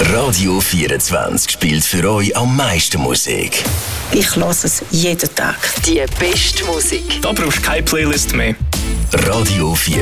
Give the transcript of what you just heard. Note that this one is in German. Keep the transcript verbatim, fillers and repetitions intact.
Radio vierundzwanzig spielt für euch am meisten Musik. Ich höre es jeden Tag. Die beste Musik. Da brauchst du keine Playlist mehr. Radio vier